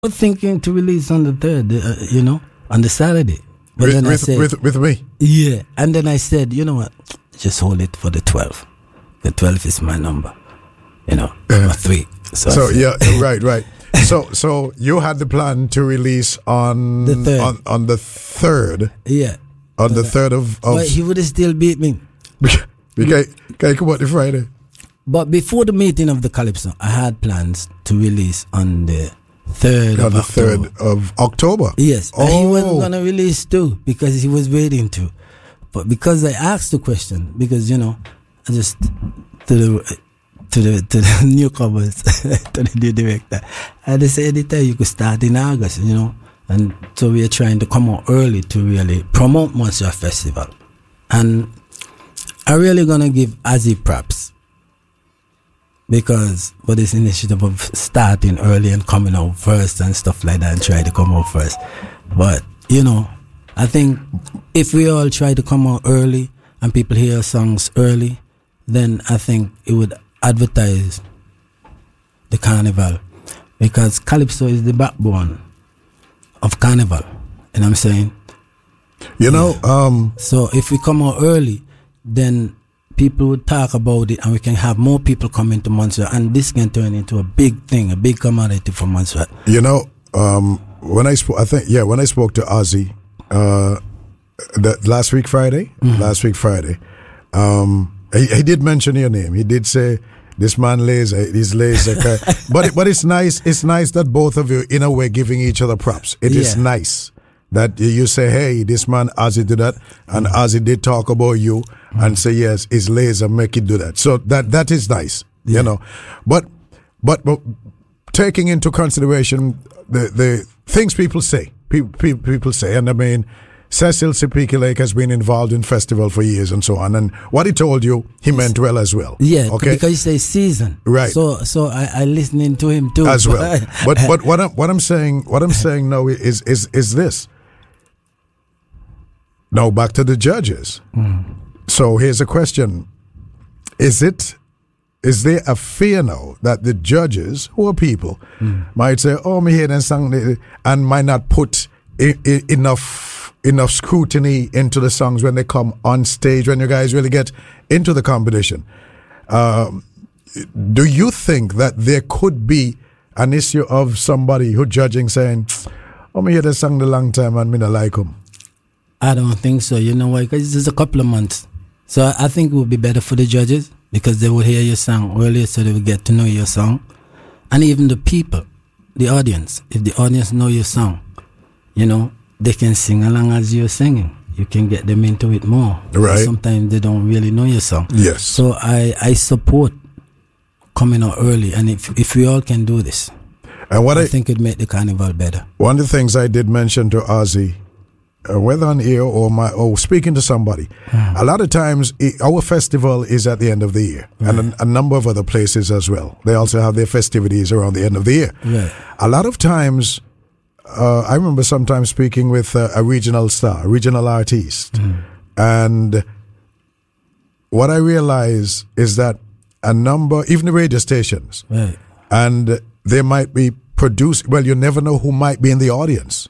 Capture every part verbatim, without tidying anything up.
was thinking to release on the third, uh, you know, on the Saturday. But with, then I with, said, with, with me? Yeah. And then I said, you know what? Just hold it for the twelfth. The twelfth is my number, you know, Uh, or three. So, So, I said, yeah, right, right. So, so you had the plan to release on The third. on, on the third, yeah. on the third of, of But he would have still beat me. okay, okay, come on, the Friday. But before the meeting of the Calypso, I had plans to release on the third On of the October. third of October. Yes, Oh, and he wasn't gonna release too because he was waiting to, but because I asked the question, because you know, I just to the to the to the newcomers, to the new director, I just said anytime you could start in August, you know, and so we are trying to come out early to really promote Montserrat Festival, and I'm really gonna give Ozzy props. Because for this initiative of starting early and coming out first and stuff like that and try to come out first. But, you know, I think if we all try to come out early and people hear songs early, then I think it would advertise the carnival. Because Calypso is the backbone of carnival. You know what I'm saying? You know, um, So if we come out early, then people would talk about it and we can have more people come into Montserrat and this can turn into a big thing, a big commodity for Montserrat. you know, um, when I spoke, I think, yeah, when I spoke to Ozzy, uh, the, last week Friday, Mm-hmm. last week Friday, um, he, he did mention your name. He did say, this man lays, he's lazy. but, it, but it's nice, it's nice that both of you, in a way, giving each other props. It is Yeah. nice that you say, hey, this man, Ozzy did that, and Ozzy did talk about you, and say, yes, his laser make it do that. So that that is nice, Yeah. you know. But, but but taking into consideration the the things people say, people people, people say, and I mean, Cecil Sepiki Lake has been involved in festival for years and so on, and what he told you, he meant well as well. Yeah, okay, because he says season. Right. So so I, I listening to him too. as well. But but what I'm what I'm saying what I'm saying now is is is this. Now back to the judges. Mm. So here's a question: Is it is there a fear now that the judges, who are people, Mm. might say, "Oh, me hear them song," and might not put I- I- enough enough scrutiny into the songs when they come on stage, when you guys really get into the competition? Um, do you think that there could be an issue of somebody who judging saying, "Oh, me hear the song the long time and me not like them"? I don't think so. You know why? Because it's just a couple of months. So I, I think it would be better for the judges because they will hear your song earlier so they will get to know your song. And even the people, the audience, if the audience know your song, you know, they can sing along as you're singing. You can get them into it more. Right. Sometimes they don't really know your song. Yes. So I, I support coming out early. And if if we all can do this, And what I I, think it'd make the carnival better. one of the things I did mention to Ozzy, uh, whether on air or my or speaking to somebody, a lot of times i our festival is at the end of the year, and a, a number of other places as well. They also have their festivities around the end of the year. Right. A lot of times, uh, I remember sometimes speaking with uh, a regional star, a regional artist, and what I realize is that a number, even the radio stations, Right. and they might be produced. Well, you never know who might be in the audience.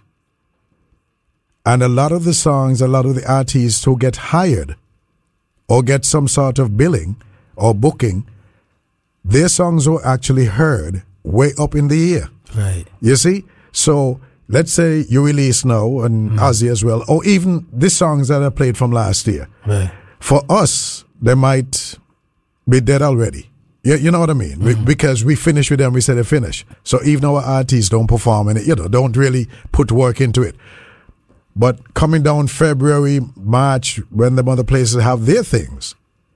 And a lot of the songs, a lot of the artists who get hired or get some sort of billing or booking, their songs were actually heard way up in the air. Right. You see? So let's say you release now, and Ozzy as well, or even the songs that I played from last year. Right. For us, they might be dead already. You, you know what I mean? We, because we finish with them, we say they finish. So even our artists don't perform in it, you know, don't really put work into it. But coming down February, March, when the other places have their things,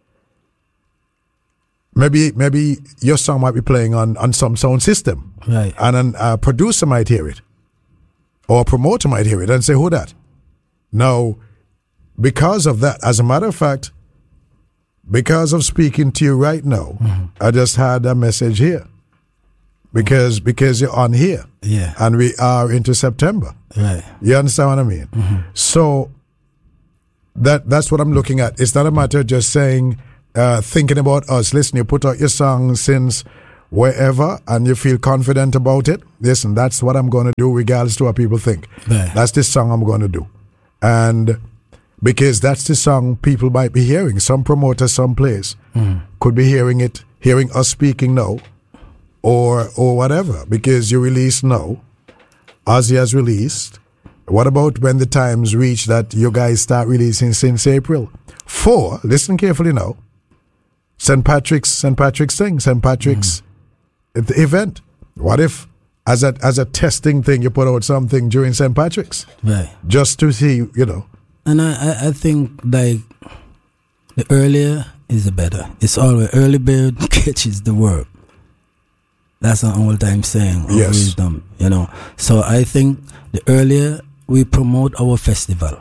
maybe maybe your song might be playing on, on some sound system. Right. And an- a producer might hear it. Or a promoter might hear it and say, who that? Now, because of that, as a matter of fact, because of speaking to you right now, Mm-hmm. I just had a message here. Because because you're on here. Yeah. And we are into September. Right. You understand what I mean? So that that's what I'm looking at. It's not a matter of just saying, uh, thinking about us. Listen, you put out your song since wherever, and you feel confident about it, listen, that's what I'm going to do regardless to what people think. Right. That's the song I'm going to do. And because that's the song people might be hearing. Some promoter, some place Mm. could be hearing it, hearing us speaking now, or or whatever, because you release now, Ozzy has released. What about when the times reach that you guys start releasing since April? Four, listen carefully now, Saint Patrick's, Saint Patrick's thing, Saint Patrick's mm. event. What if, as a as a testing thing, you put out something during Saint Patrick's? Right. Just to see, you know. And I, I, I think, like, the earlier is the better. It's always early bird catches the worm. That's an old time saying of yes. wisdom, you know. So I think the earlier we promote our festival,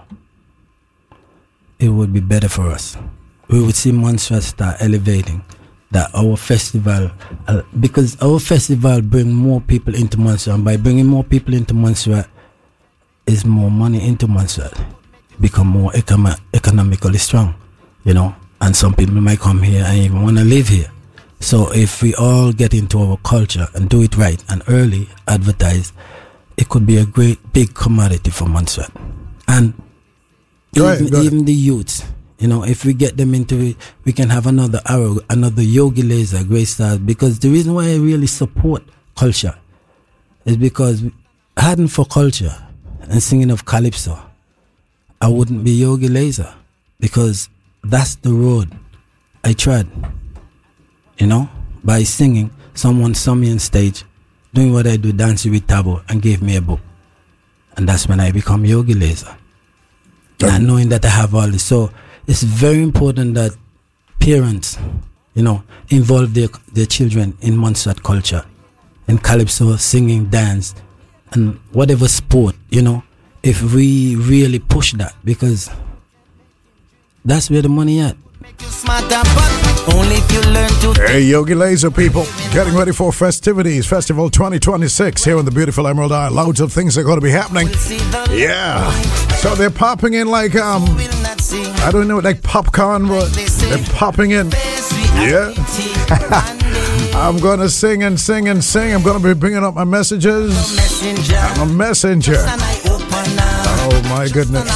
it would be better for us. We would see Montserrat start elevating that our festival, uh, because our festival bring more people into Montserrat, and by bringing more people into Montserrat is more money into Montserrat, become more econo- economically strong, you know. And some people might come here and even want to live here. So if we all get into our culture and do it right and early advertise, it could be a great big commodity for Montserrat. And Right, even, right. even the youth, you know, if we get them into it, we can have another arrow, another Yogi Laser, Great Stars. Because the reason why I really support culture is because hadn't for culture and singing of Calypso, I wouldn't be Yogi Laser, because that's the road I tried. You know, by singing, someone saw me on stage doing what I do, dancing with Tabo, and gave me a book. And that's when I become Yogi Laser. Not knowing that I have all this. So it's very important that parents, you know, involve their their children in Montserrat culture, in Calypso, singing, dance, and whatever sport, you know, if we really push that, because that's where the money at. Only if you learn to Hey, Yogi Laser people, getting ready for festivities, Festival twenty twenty-six here in the beautiful Emerald Isle. Loads of things are going to be happening. Yeah. So they're popping in like, um, I don't know, like popcorn, but they're popping in. Yeah. I'm going to sing and sing and sing. I'm going to be bringing up my messages. I'm a messenger. Oh, my goodness.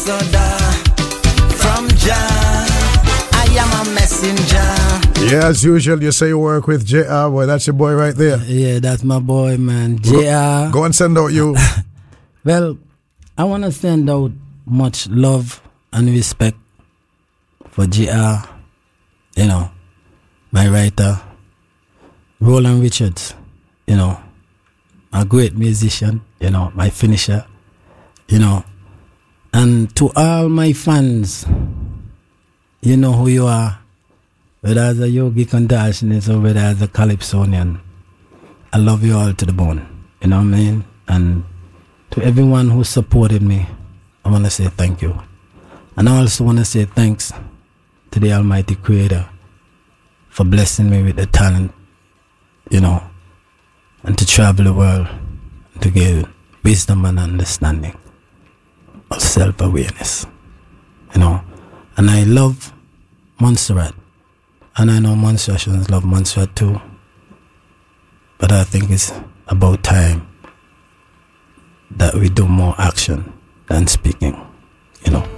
From John, I am a messenger. Yeah, as usual, you say you work with J R. Boy, that's your boy right there. Yeah, that's my boy, man. J R. Go, go and send out you. Well, I want to send out much love and respect for J R, you know, my writer, Roland Richards, you know, a great musician, you know, my finisher, you know, and to all my fans, you know who you are, whether as a Yogi Contortionist or whether as a Calypsonian. I love you all to the bone, you know what I mean? And to everyone who supported me, I want to say thank you. And I also want to say thanks to the Almighty Creator for blessing me with the talent, you know, and to travel the world, to give wisdom and understanding of self-awareness, you know. And I love Montserrat, and I know Montserratians love Montserrat too, but I think it's about time that we do more action than speaking, you know.